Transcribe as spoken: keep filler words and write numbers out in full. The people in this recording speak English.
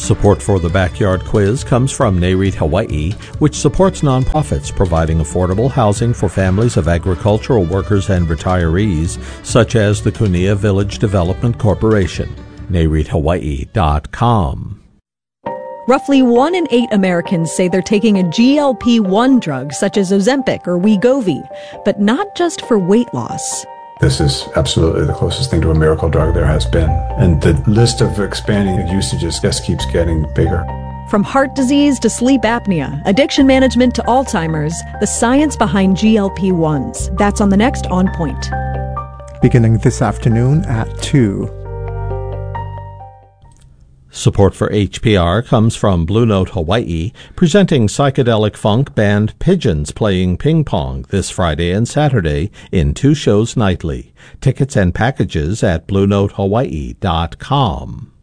Support for the Backyard Quiz comes from NAREIT Hawaii, which supports nonprofits providing affordable housing for families of agricultural workers and retirees, such as the Kunia Village Development Corporation. NAREIT Hawaii dot com. Roughly one in eight Americans say they're taking a G L P one drug, such as Ozempic or Wegovy, but not just for weight loss. This is absolutely the closest thing to a miracle drug there has been. And the list of expanding usages just keeps getting bigger. From heart disease to sleep apnea, addiction management to Alzheimer's, the science behind G L P ones. That's on the next On Point. Beginning this afternoon at two. Support for H P R comes from Blue Note Hawaii, presenting psychedelic funk band Pigeons playing ping pong this Friday and Saturday in two shows nightly. Tickets and packages at Blue Note Hawaii dot com.